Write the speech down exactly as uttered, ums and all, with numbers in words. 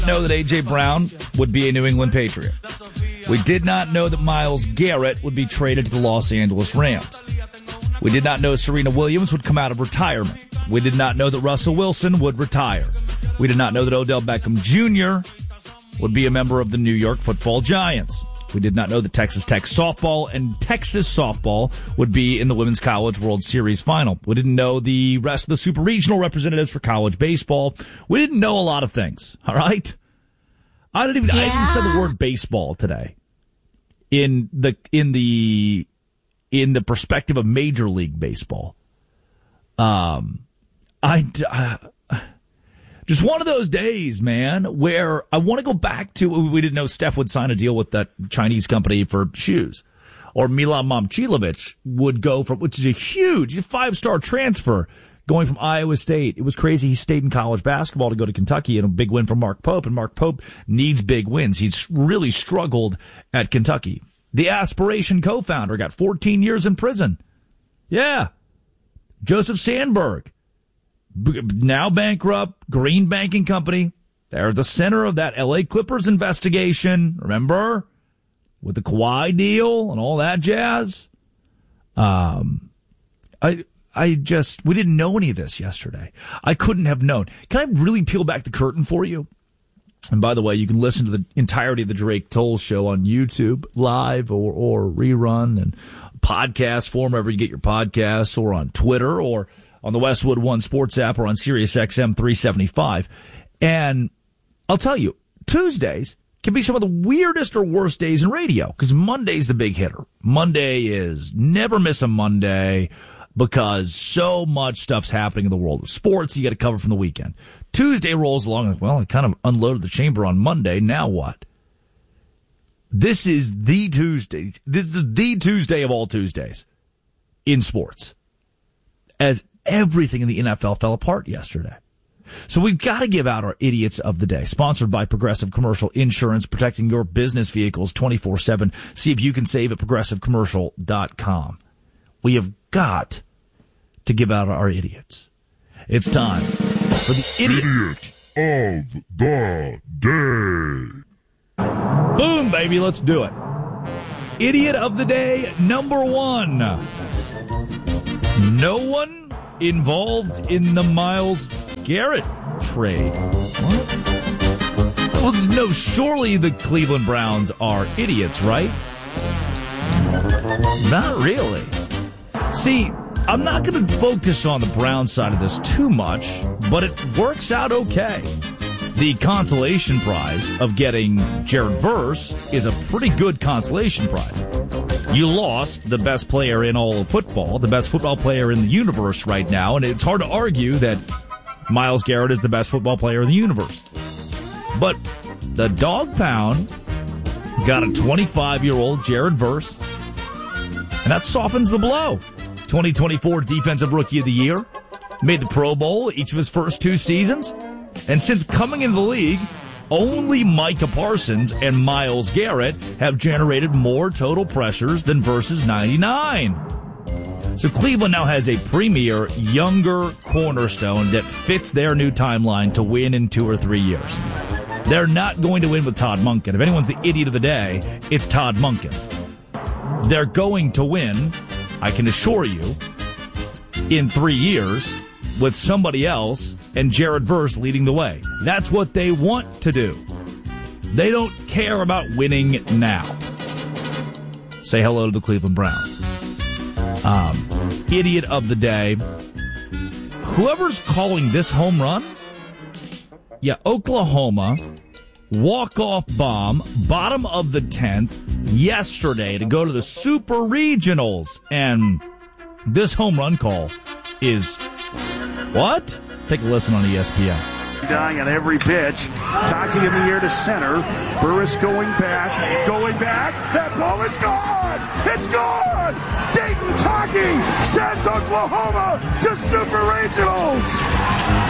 know that A J. Brown would be a New England Patriot. We did not know that Myles Garrett would be traded to the Los Angeles Rams. We did not know Serena Williams would come out of retirement. We did not know that Russell Wilson would retire. We did not know that Odell Beckham Junior would be a member of the New York Football Giants. We did not know that Texas Tech softball and Texas softball would be in the Women's College World Series final. We didn't know the rest of the super regional representatives for college baseball. We didn't know a lot of things, all right? I didn't even, yeah. I didn't say the word baseball today in the, in the, in the perspective of Major League Baseball. Um, I, uh, Just one of those days, man, where I want to go back to, we didn't know Steph would sign a deal with that Chinese company for shoes. Or Milan Momcilovic would go from, which is a huge five-star transfer, going from Iowa State. It was crazy. He stayed in college basketball to go to Kentucky, and a big win for Mark Pope. And Mark Pope needs big wins. He's really struggled at Kentucky. The Aspiration co-founder got fourteen years in prison. Yeah. Joseph Sandberg. Now bankrupt, Green Banking Company. They're the center of that L A Clippers investigation, remember? With the Kawhi deal and all that jazz. Um, I I just, we didn't know any of this yesterday. I couldn't have known. Can I really peel back the curtain for you? And by the way, you can listen to the entirety of the Drake Toll Show on YouTube, live or, or rerun, and podcast form, wherever you get your podcasts, or on Twitter, or on the Westwood One Sports app, or on Sirius X M three seventy-five. And I'll tell you, Tuesdays can be some of the weirdest or worst days in radio, because Monday's the big hitter. Monday is never miss a Monday, because so much stuff's happening in the world of sports you got to cover from the weekend. Tuesday rolls along, well, I kind of unloaded the chamber on Monday, now what? This is the Tuesday. This is the Tuesday of all Tuesdays in sports, as everything in the N F L fell apart yesterday. So we've got to give out our idiots of the day. Sponsored by Progressive Commercial Insurance, protecting your business vehicles twenty-four seven. See if you can save at progressive commercial dot com. We have got to give out our idiots. It's time for the idiot, idiot of the day. Boom, baby, let's do it. Idiot of the day number one. No one involved in the Myles Garrett trade. What? Well, no, surely the Cleveland Browns are idiots, right? Not really. See, I'm not going to focus on the Browns side of this too much, but it works out okay. The consolation prize of getting Jared Verse is a pretty good consolation prize. You lost the best player in all of football, the best football player in the universe right now, and it's hard to argue that Myles Garrett is the best football player in the universe. But the dog pound got a twenty-five-year-old Jared Verse, and that softens the blow. twenty twenty-four Defensive Rookie of the Year, made the Pro Bowl each of his first two seasons, and since coming into the league, only Micah Parsons and Myles Garrett have generated more total pressures than Verse's ninety-nine. So Cleveland now has a premier, younger cornerstone that fits their new timeline to win in two or three years. They're not going to win with Todd Monken. If anyone's the idiot of the day, it's Todd Monken. They're going to win, I can assure you, in three years with somebody else and Jared Verse leading the way. That's what they want to do. They don't care about winning now. Say hello to the Cleveland Browns. Um, idiot of the day. Whoever's calling this home run, yeah, Oklahoma, walk-off bomb, bottom of the tenth, yesterday to go to the Super Regionals. And this home run call is what? Take a listen on E S P N. Dying on every pitch, talking in the air to center. Burris going back, going back. That ball is gone. It's gone. Dayton Taki sends Oklahoma to Super Regionals.